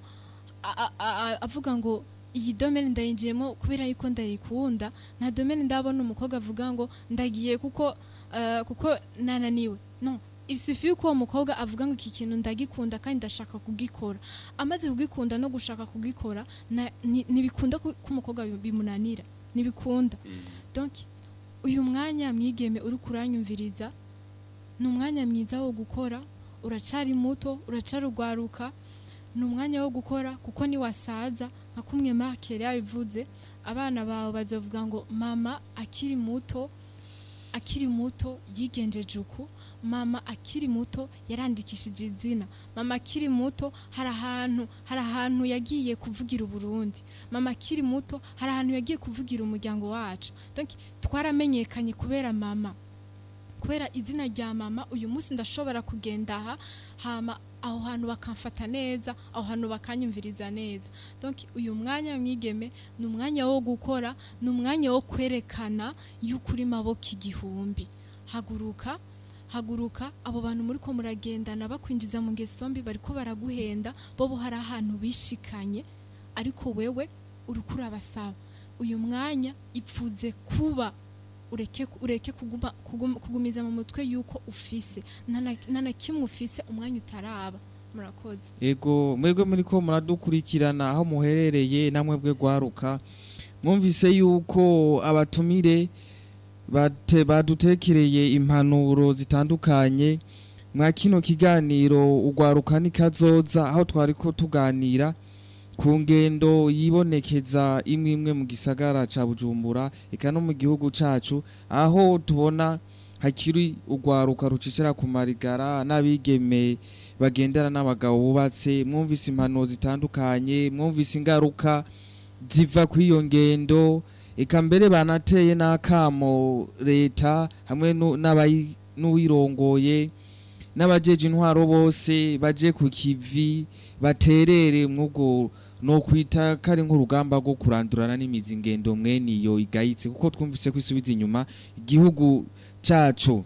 avuga ngo iyi domaine ndayinjiyemo kubera yuko ndayikunda. Nta domaine ndabona umukobwa avuga ngo ndagiye kuko uh, kuko nananiwe. No, il suffit ko umukobwa avuga ngo iki kintu ndagikunda kandi ndashaka kugikora. Amaze kugikunda no gushaka kugikora nibikunda ko umukobwa bimunanira. Nibikunda. Donc uyu mwanya mwigeme uri kuranyumviriza ni umwanya mwiza wo gukora. Uracari muto, uracarugwaruka, ni umwanya wo gukora kuko ni wasaza nka kumwe Markere yabivuze. Abana bawe bazovuga ngo mama akiri muto akiri muto yigenjeje uku, mama akiri muto yarandikishije izina, mama akiri muto hari ahantu hari ahantu yagiye kuvugira Uburundi, mama akiri muto hari ahantu yagiye kuvugira umuryango wacu. Donc twaramenyekanye kubera mama, kubera izina rya mama. Uyu munsi ndashobora kugenda aha hama aho hantu bakamfata neza, aho hantu bakanyumviriza neza. Donc uyu mwanya mwigeme ni umwanya wo gukora, ni umwanya wo kwerekana y'ukuri maboko igihumbi. Haguruka haguruka, abo bantu muri ko muragendana bakwinjiza mu ngeso mbi bariko baraguhenda, bobo hari ahantu bishikanye, ariko wewe urukura basaba. Uyu mwanya ipfuze kuba ureke ureke kuguma, kuguma kugumiza mu mutwe yuko ufise nana kimwe ufise umwanya utaraba. Murakoze. Ego mwebwe muri ko muradukurikirana aho muherereye, namwe bwe gwaruka mwumvise yuko abatumire bate badutekereye impanuro zitandukanye mwa kino kiganiro ugwaruka nikazoza, aho twari ko tuganira ku ngendo yibonekeza imwe imwe mu gisagara ca Bujumbura eka no mu gihugu cacu, aho tubona hakiri ugwaruka rucicira ku marigara n'abigeme bagendera n'abagabo bubatse. Mwumvise impano zitandukanye, mwumvise ingaruka ziva ku iyo ngendo, eka mbere banateye n'akamo leta hamwe n'uwirongoye n'abajeje intwaro bose baje ku kivi baterere mwugo no kwita kari nk'urugamba rwo kurandurana n'imizi ngendo mwene iyo igayitse, kuko twumvise kwisubiza inyuma igihugu cacu.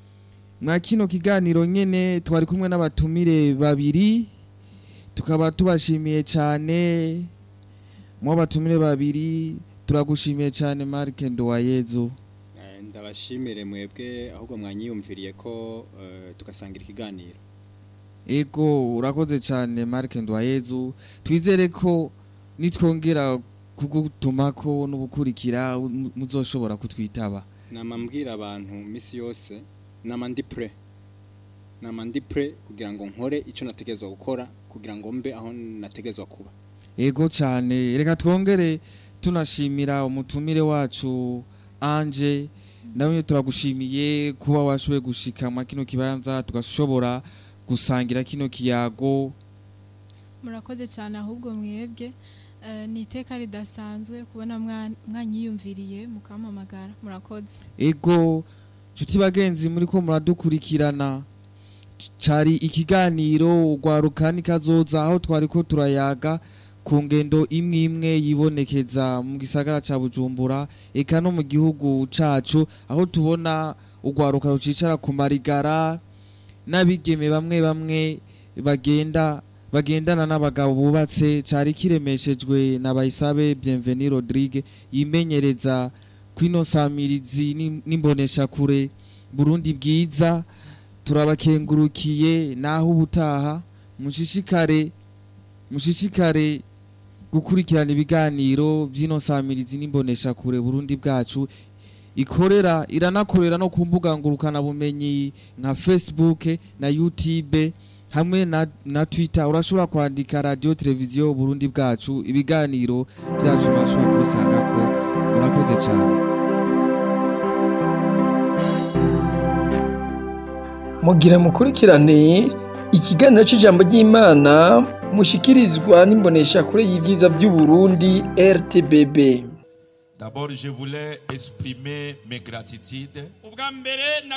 Mwa kino kiganiro nyene twari kumwe n'abatumire babiri, tukaba tubashimiye cyane. Mu batumire babiri turagushimiye cyane Mark Nduwayezu. Ndabashimire mwebwe ahubwo mwanyiyumviriye ko uh, tugasangira ikiganiro. Ego urakoze cyane Mark Nduwayezu, twizere ko nitwongera kugutumako n'ubukurikira muzoshobora kutwitaba. Namambwira abantu misi yose namandi pre namandi pre kugira ngo nkore ico nategezwa gukora kugira ngo mbe aho nategezwa kuba. Ego cyane, reka twongere tunashimira umutumire wacu Anje, nawe turagushimiye kuba washoboye gushika mu kino kibanza tugashobora gusangira kino kiyago. Murakoze cyane ahubwo mwebwe uh, ni iteka ridasanzwe kubona mwanyiyumviriye mukamamagara. Murakoze. Ego nshuti bagenzi muri ko muradukurikirana, cari ikiganiro ugwaruka nikazoza, aho twari ko turayaga ku ngendo imwe imwe yibonekeza mu gisagara ca Bujumbura eka no mu gihugu cacu, aho tubona ugwaruka rucicara ku marigara n'abigeme bamwe bamwe bagenda bagendana n'abagabo bubatse. Cari kiremeshejwe na Bayisabe Bienvenue Rodrigue yimenyereza kwino samirizi n'imbonesha kure Burundi bwiza. Turabakengurukiye naho ubutaha mushishikare mushishikare gukurikirana ibiganiro by'ino samirizi n'imbonesha kure Burundi bwacu ikorera iranakorera no ku mbuga ngurukana bumenyi nka Facebook na YouTube hamwe na, na Twitter. Urashobora kwandika radio televiziyo Burundi bwacu, ibiganiro byacu bashobora kubisanga ko. Murakoze cyane. Mugira mukurikirane ikiganiro cy'ijambo ry'Imana mushikirizwa n'imbonesha kure y'ivyiza by'u Burundi R T B B. D'abord, je voulais exprimer mes gratitudes